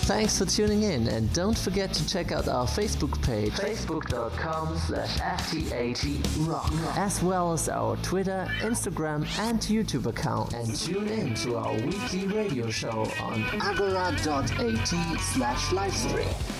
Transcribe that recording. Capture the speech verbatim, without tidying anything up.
Thanks for tuning in, and don't forget to check out our Facebook page, facebook.com slash FTAT Rock, as well as our Twitter, Instagram, and YouTube account. And tune in to our weekly radio show on agora.at slash livestream.